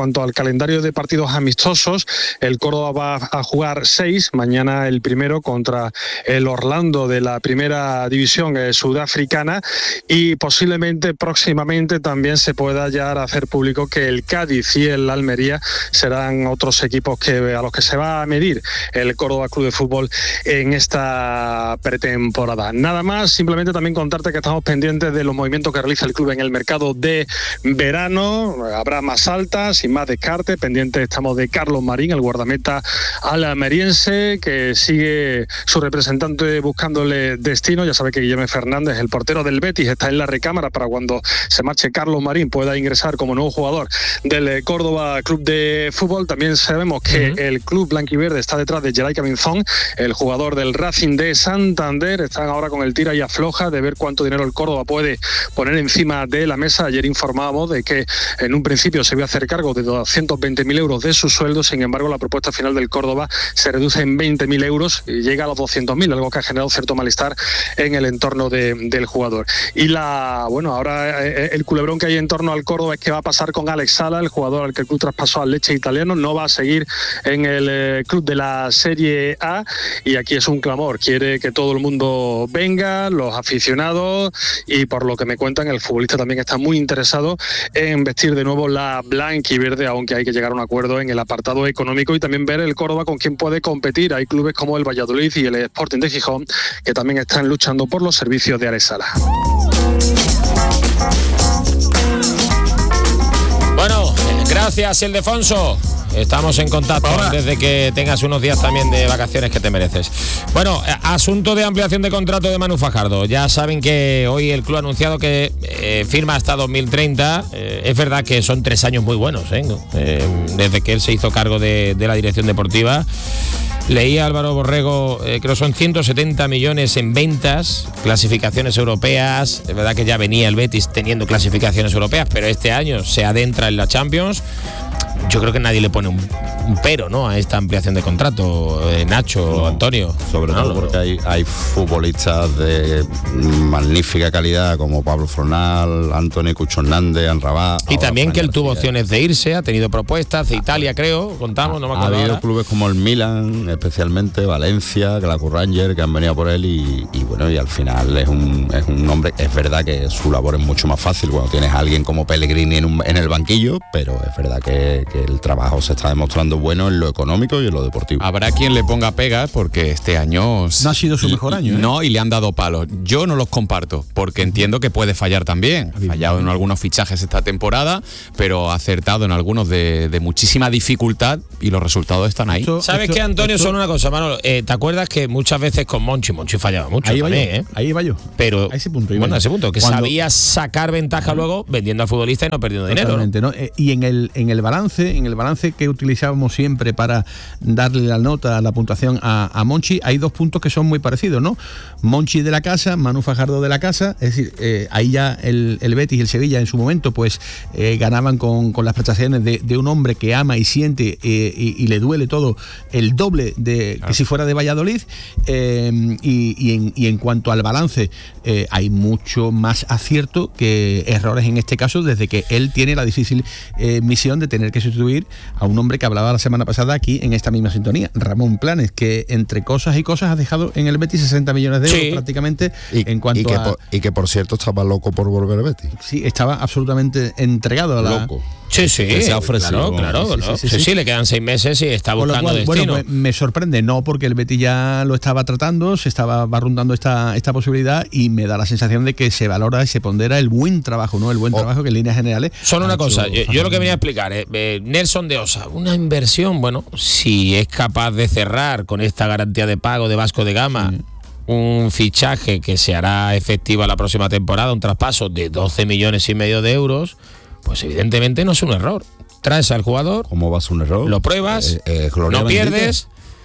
calendario de partidos amistosos, el Córdoba va a jugar seis, mañana el primero contra el Orlando de la primera división eh, sudafricana, y posiblemente próximamente también se pueda ya hacer público que el Cádiz y el Almería serán otros equipos que a los que se va a medir el Córdoba Club de Fútbol en esta pretemporada. Nada más, simplemente también contarte que estamos pendientes de los movimientos que realiza el club en el mercado de verano. Habrá más altas y más descarte. Pendientes estamos de Carlos Marín, el guardameta almeriense, que sigue su representante buscándole destino. Ya sabe que Guillermo Fernández, el portero del Betis, está en la recámara para cuando se marche Carlos Marín pueda ingresar como nuevo jugador del Córdoba Club de Fútbol. También sabemos que uh-huh. el club blanquiverde está detrás de Geray Cabinzón, el jugador del Racing de Santander. Están ahora con el tira y afloja de ver cuánto dinero el Córdoba puede poner encima de la mesa. Ayer informábamos de que en un principio se iba a hacer cargo de doscientos veinte mil euros de su sueldo. Sin embargo, la propuesta final del Córdoba se reduce en veinte mil euros y llega a los doscientos mil, algo que ha generado cierto malestar en el entorno de, del jugador. Y la bueno, ahora el culebrón que hay en torno al Córdoba es que va a pasar con Alex Sala, el jugador al que el club traspasó al Lecce italiano. No va a seguir en el eh, club de la Serie A, y aquí es un clamor. Quiere que todo el mundo venga, los aficionados, y por lo que me cuentan, el futbolista también está muy interesado en vestir de nuevo la blanquiverde, aunque hay que llegar a un acuerdo en el apartado económico y también ver el Córdoba con quién puede competir. Hay clubes como el Valladolid y el Sporting de Gijón que también están luchando por los servicios de Alex Sala. Bueno, gracias, Ildefonso. Estamos en contacto antes de que tengas unos días también de vacaciones que te mereces. Bueno, asunto de ampliación de contrato de Manu Fajardo. Ya saben que hoy el club ha anunciado que eh, firma hasta dos mil treinta. Eh, es verdad que son tres años muy buenos, ¿eh? Eh, desde que él se hizo cargo de, de la dirección deportiva. Leía Álvaro Borrego, eh, creo que son ciento setenta millones en ventas, clasificaciones europeas. Es verdad que ya venía el Betis teniendo clasificaciones europeas, pero este año se adentra en la Champions. Yo creo que nadie le pone un, un pero, ¿no?, a esta ampliación de contrato, eh, Nacho, no, Antonio. Sobre no, todo porque hay, hay futbolistas de magnífica calidad como Pablo Fornal, Anthony Cucho Hernández, Anrabat. Y también que él tuvo opciones de irse, ha tenido propuestas de Italia, creo, contamos, no me acuerdo. Ha habido ahora. clubes como el Milan, especialmente Valencia, Glasgow Rangers, que han venido por él y, y bueno, y al final es un, es un hombre. Es verdad que su labor es mucho más fácil cuando tienes a alguien como Pellegrini en, un, en el banquillo, pero es verdad que, que el trabajo se está demostrando bueno en lo económico y en lo deportivo. Habrá quien le ponga pegas porque este año no ha sido su mejor año, ¿eh? No, y le han dado palos. Yo no los comparto porque entiendo que puede fallar también. Ha fallado en algunos fichajes esta temporada, pero ha acertado en algunos de, de muchísima dificultad y los resultados están ahí. Esto, ¿Sabes esto, qué, Antonio? Esto... Son una cosa, Manolo. Eh, ¿Te acuerdas que muchas veces con Monchi, Monchi fallaba mucho? Ahí también, va yo, ¿eh? ahí va yo. Pero, a ese punto. Bueno, a ese punto, que Cuando... sabía sacar ventaja luego vendiendo al futbolista y no perdiendo dinero, ¿no? ¿no? Eh, y en el, en el balance, en el balance que utilizábamos siempre para darle la nota, la puntuación a, a Monchi, hay dos puntos que son muy parecidos, ¿no? Monchi de la casa, Manu Fajardo de la casa, es decir, eh, ahí ya el, el Betis y el Sevilla en su momento pues eh, ganaban con, con las prestaciones de, de un hombre que ama y siente eh, y, y le duele todo el doble de claro. que si fuera de Valladolid, eh, y, y, en, y en cuanto al balance eh, hay mucho más acierto que errores en este caso, desde que él tiene la difícil eh, misión de tener que sustituir a un hombre que hablaba la semana pasada aquí en esta misma sintonía, Ramón Planes, que entre cosas y cosas ha dejado en el Betis sesenta millones de euros sí. prácticamente y, en cuanto y que a... Por, y que por cierto estaba loco por volver al Betis. Sí, estaba absolutamente entregado a la... Loco. Sí, sí, se ha ofrecido. Claro, claro, sí, sí, sí, sí, sí. sí, le quedan seis meses y está buscando cual, destino. Bueno, pues me sorprende, no, porque el Betis ya lo estaba tratando, se estaba barrundando esta, esta posibilidad y me da la sensación de que se valora y se pondera el buen trabajo, ¿no? El buen oh. trabajo que en líneas generales... Solo una cosa, yo, yo lo que venía a explicar, eh, eh, Nelson de Osa, una inversión, bueno, si es capaz de cerrar con esta garantía de pago de Vasco de Gama... Sí. Un fichaje que se hará efectiva la próxima temporada, un traspaso de doce millones y medio de euros, pues evidentemente no es un error. Traes al jugador, ¿cómo va a ser un error? Lo pruebas, eh, eh, no pierdes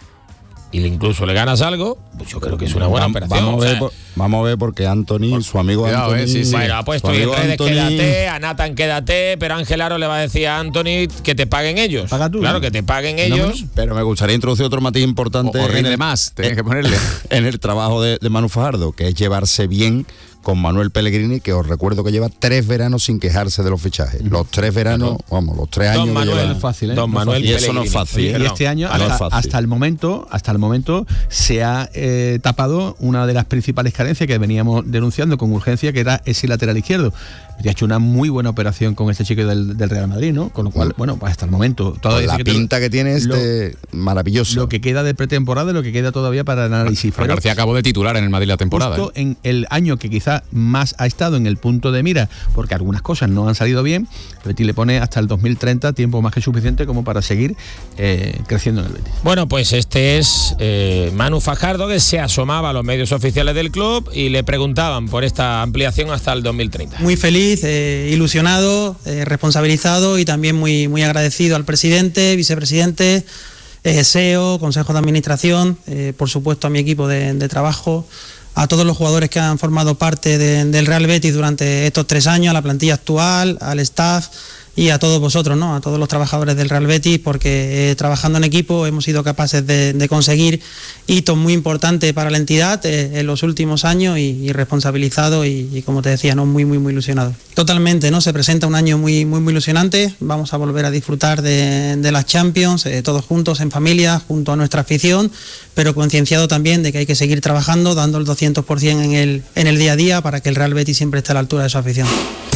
y incluso le ganas algo, pues yo creo que es una buena vamos, operación. Vamos, o sea, a ver, por, vamos a ver porque Anthony, por, su amigo Anthony... Ver, sí, sí. Bueno, ha puesto en redes Anthony... quédate, a Nathan quédate, pero Ángel Aro le va a decir a Anthony que te paguen ellos. Paga tú, claro, ¿no? que te paguen ellos. No, pero me gustaría introducir otro matiz importante. O, o rinde más, tienes que ponerle. En el trabajo de, de Manu Fajardo, que es llevarse bien con Manuel Pellegrini, que os recuerdo que lleva tres veranos sin quejarse de los fichajes. Los tres veranos, vamos, los tres años. Don Manuel, lleva... fácil, ¿eh? Don Manuel y eso no es fácil. Y, y este año, no hasta, hasta el momento, hasta el momento, se ha eh, tapado una de las principales carencias que veníamos denunciando con urgencia, que era ese lateral izquierdo. Ya ha hecho una muy buena operación con este chico del, del Real Madrid, ¿no? Con lo cual, bueno, pues hasta el momento. Toda la que pinta que tiene este lo, maravilloso. Lo que queda de pretemporada, lo que queda todavía para el análisis. Pero García acabó de titular en el Madrid la temporada. Justo ¿eh? En el año que quizás más ha estado en el punto de mira, porque algunas cosas no han salido bien, Betis le pone hasta el dos mil treinta tiempo más que suficiente como para seguir eh, creciendo en el Betis. Bueno, pues este es eh, Manu Fajardo, que se asomaba a los medios oficiales del club y le preguntaban por esta ampliación hasta el dos mil treinta. Muy feliz. Eh, ilusionado, eh, responsabilizado y también muy, muy agradecido al presidente, vicepresidente, eh, C E O, Consejo de Administración, eh, por supuesto a mi equipo de, de trabajo, a todos los jugadores que han formado parte de, del Real Betis durante estos tres años, a la plantilla actual, al staff y a todos vosotros, ¿no? A todos los trabajadores del Real Betis, porque eh, trabajando en equipo hemos sido capaces de, de conseguir hitos muy importantes para la entidad eh, en los últimos años y, y responsabilizado y, y como te decía, ¿no? Muy, muy, muy ilusionado. Totalmente, ¿no? Se presenta un año muy, muy, muy ilusionante. Vamos a volver a disfrutar de, de las Champions, eh, todos juntos, en familia, junto a nuestra afición, pero concienciado también de que hay que seguir trabajando, dando el doscientos por ciento en el, en el día a día para que el Real Betis siempre esté a la altura de su afición.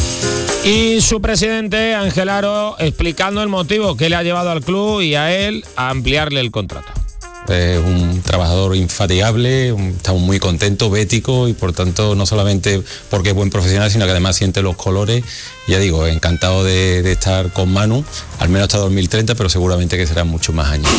Y su presidente, Ángel Aro, explicando el motivo que le ha llevado al club y a él a ampliarle el contrato. Es un trabajador infatigable, un, estamos muy contentos, bético, y por tanto no solamente porque es buen profesional, sino que además siente los colores. Ya digo, encantado de, de estar con Manu, al menos hasta dos mil treinta, pero seguramente que serán muchos más años.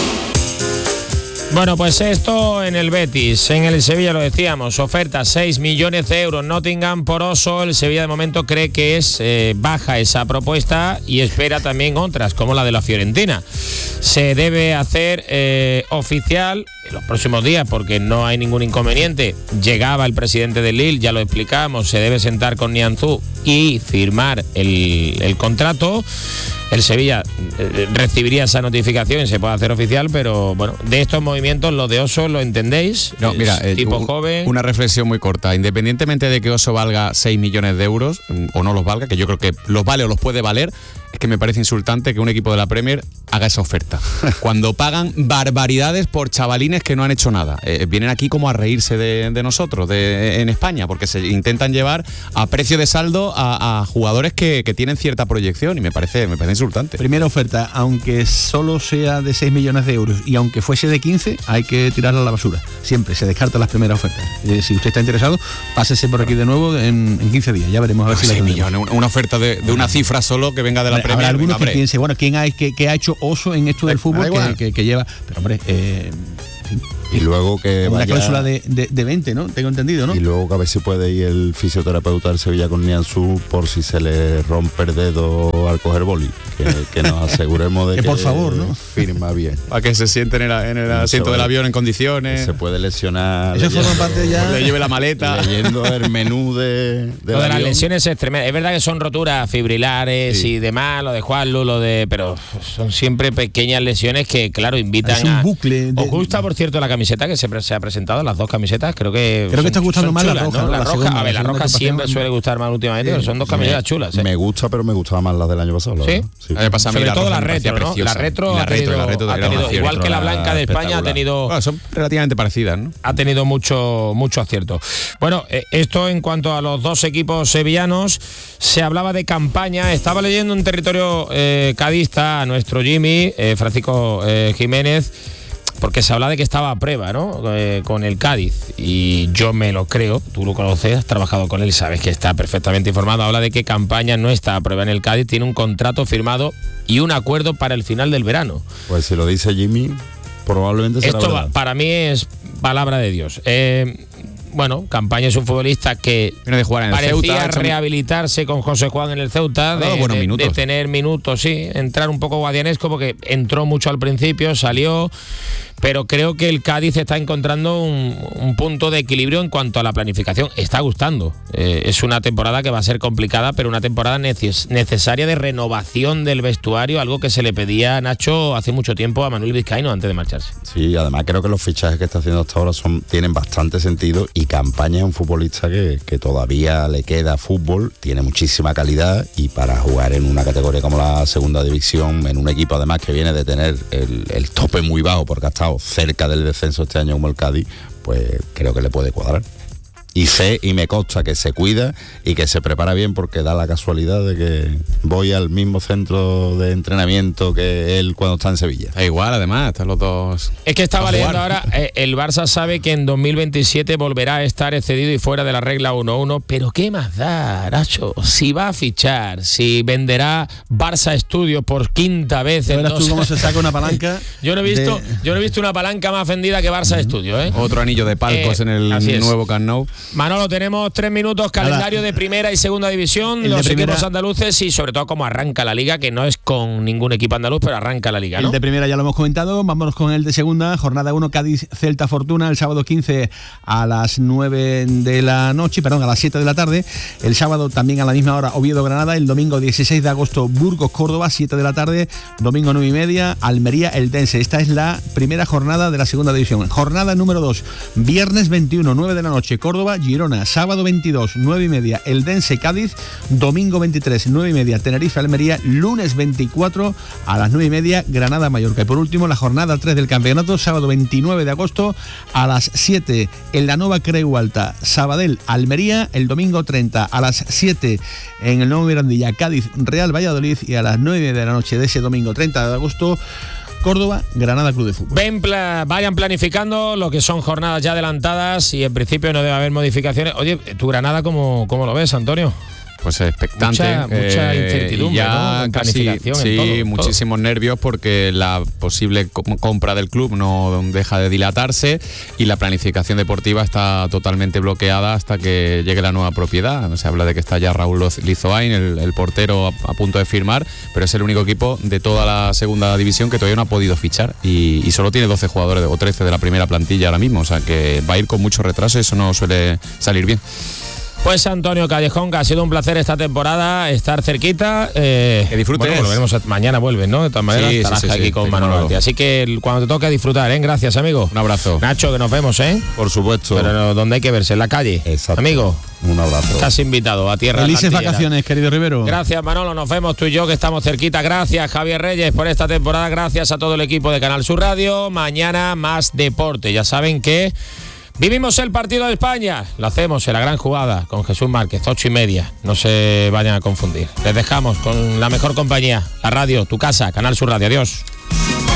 Bueno, pues esto en el Betis. En el Sevilla lo decíamos, oferta seis millones de euros. Nottingham por Oso. El Sevilla de momento cree que es eh, baja esa propuesta y espera también otras, como la de la Fiorentina. Se debe hacer eh, oficial en los próximos días, porque no hay ningún inconveniente. Llegaba el presidente del Lille, ya lo explicamos, se debe sentar con Nianzú y firmar el, el contrato. El Sevilla eh, recibiría esa notificación y se puede hacer oficial, pero bueno, de estos movimientos, lo de Oso, ¿lo entendéis? No, mira, eh, tipo un, joven. Una reflexión muy corta. Independientemente de que Oso valga seis millones de euros o no los valga, que yo creo que los vale o los puede valer, es que me parece insultante que un equipo de la Premier haga esa oferta. Cuando pagan barbaridades por chavalines que no han hecho nada. Eh, vienen aquí como a reírse de, de nosotros, de, en España, porque se intentan llevar a precio de saldo a, a jugadores que, que tienen cierta proyección, y me parece, me parece insultante. Primera oferta, aunque solo sea de seis millones de euros y aunque fuese de quince, hay que tirarla a la basura. Siempre se descartan las primeras ofertas. Eh, si usted está interesado, pásese por aquí de nuevo en, en quince días. Ya veremos a ver si la seis millones, una oferta de, de una cifra solo que venga de la Premier. Habrá algunos que piensen, bueno, ¿quién ha, que, que ha hecho Oso en esto del fútbol que, que, que lleva? Pero hombre, eh, y luego que una vaya, cláusula de, de, de veinte, ¿no? Tengo entendido, ¿no? Y luego que a ver si puede ir el fisioterapeuta del Sevilla con Nianzú por si se le rompe el dedo al coger boli. Que, que nos aseguremos de que, que por favor, ¿no? firma bien. Para que se siente en el, en el asiento del avión en condiciones. Se puede lesionar. Eso forma parte ya. Le lleve la maleta. Leyendo el menú de. de lo de las lesiones es tremendo. Es verdad que son roturas fibrilares sí. y demás, lo de Juanlu, lo de. Pero son siempre pequeñas lesiones que, claro, invitan es un a. bucle. De... ¿Os gusta, por cierto, la camiseta que se, se ha presentado? Las dos camisetas, creo que. Creo son, que está gustando más chulas, la roja. ¿no? ¿no? La, la roja, segunda, a ver, la, la roja siempre suele gustar más últimamente, sí, pero son dos camisetas me, chulas. ¿eh? Me gusta, pero me gustaba más las del año pasado. ¿Sí? sí. A pasa a mí Sobre la todo roja la retro, ¿no? La retro, la ha tenido, retro, la retro ha tenido igual que la blanca de España, ha tenido. Bueno, son relativamente parecidas, ¿no? Ha tenido mucho, mucho acierto. Bueno, eh, esto en cuanto a los dos equipos sevillanos, se hablaba de campaña. Estaba leyendo un territorio eh, cadista a nuestro Jimmy, eh, Francisco eh, Jiménez, porque se habla de que estaba a prueba, ¿no? Eh, con el Cádiz, y yo me lo creo, tú lo conoces, has trabajado con él, sabes que está perfectamente informado. Habla de que Campaña no está a prueba en el Cádiz, tiene un contrato firmado y un acuerdo para el final del verano. Pues si lo dice Jimmy, probablemente será Esto verdad. Para mí es palabra de Dios. Eh, bueno, Campaña es un futbolista que viene de jugar en el parecía Ceuta, rehabilitarse con José Juan en el Ceuta, de, buenos de, minutos. de tener minutos, sí, entrar un poco guadianesco porque entró mucho al principio, salió, pero creo que el Cádiz está encontrando un, un punto de equilibrio en cuanto a la planificación. Está gustando. Eh, es una temporada que va a ser complicada, pero una temporada neces- necesaria de renovación del vestuario, algo que se le pedía a Nacho hace mucho tiempo a Manuel Vizcaíno antes de marcharse. Sí, además creo que los fichajes que está haciendo hasta ahora son, tienen bastante sentido, y Campaña es un futbolista que, que todavía le queda fútbol, tiene muchísima calidad, y para jugar en una categoría como la segunda división, en un equipo además que viene de tener el, el tope muy bajo porque ha estado cerca del descenso este año como el Cádiz, pues creo que le puede cuadrar. Y sé y me consta que se cuida y que se prepara bien, porque da la casualidad de que voy al mismo centro de entrenamiento que él cuando está en Sevilla. Es igual, además, están los dos. Es que estaba leyendo ahora, eh, el Barça sabe que en dos mil veintisiete volverá a estar excedido y fuera de la regla uno uno, pero ¿qué más da, Nacho? Si va a fichar, si venderá Barça Studios por quinta vez. Verás tú cómo se saca una palanca. yo no he visto, de... yo no he visto una palanca más vendida que Barça uh-huh. Studios, ¿eh? Otro anillo de palcos eh, en el nuevo Camp Nou. Manolo, tenemos tres minutos, calendario Nada. de primera y segunda división, el los primera... equipos andaluces y sobre todo cómo arranca la liga, que no es con ningún equipo andaluz, pero arranca la liga, ¿no? El de primera ya lo hemos comentado, vámonos con el de segunda, jornada uno, Cádiz Celta Fortuna, el sábado quince a las nueve de la noche, perdón, a las siete de la tarde, el sábado también a la misma hora Oviedo Granada, el domingo dieciséis de agosto Burgos Córdoba, siete de la tarde, domingo nueve y media, Almería Eldense. Esta es la primera jornada de la segunda división. Jornada número dos, viernes veintiuno, nueve de la noche, Córdoba Girona, sábado veintidós, nueve y media, Eldense Cádiz, domingo veintitrés, nueve y media, Tenerife Almería, lunes veinticuatro a las nueve y media, Granada Mallorca. Y por último, la jornada tres del campeonato, sábado veintinueve de agosto a las siete, en la Nova Creu Alta, Sabadell Almería, el domingo treinta a las siete en el Nuevo Mirandilla, Cádiz Real Valladolid, y a las nueve y media de la noche de ese domingo treinta de agosto, Córdoba, Granada Club de Fútbol. Ven, pla- vayan planificando lo que son jornadas ya adelantadas y en principio no debe haber modificaciones. Oye, ¿tu Granada cómo, cómo lo ves, Antonio? Pues expectante, mucha, mucha eh, incertidumbre, ya ¿no? casi, planificación sí, en todo, muchísimos todo. nervios porque la posible compra del club no deja de dilatarse y la planificación deportiva está totalmente bloqueada hasta que llegue la nueva propiedad. Se habla de que está ya Raúl Lizoain, el, el portero, a, a punto de firmar, pero es el único equipo de toda la segunda división que todavía no ha podido fichar y, y solo tiene doce jugadores o trece de la primera plantilla ahora mismo, o sea que va a ir con mucho retraso y eso no suele salir bien. Pues Antonio Callejón, que ha sido un placer esta temporada estar cerquita. Eh, que disfrutes. Bueno, volveremos a, mañana vuelves, ¿no? De todas maneras, sí, estarás sí, sí, aquí sí, con sí, Manolo Manolo. Martí. Así que cuando te toque disfrutar, ¿eh? Gracias, amigo. Un abrazo. Nacho, que nos vemos, ¿eh? Por supuesto. Pero no, donde hay que verse, en la calle. Exacto. Amigo. Un abrazo. Estás invitado a tierra. Felices vacaciones, querido Rivero. Gracias, Manolo. Nos vemos tú y yo, que estamos cerquita. Gracias, Javier Reyes, por esta temporada. Gracias a todo el equipo de Canal Sur Radio. Mañana más deporte. Ya saben que vivimos el partido de España. Lo hacemos en la gran jugada con Jesús Márquez, ocho y media. No se vayan a confundir. Les dejamos con la mejor compañía, la radio, tu casa, Canal Sur Radio. Adiós.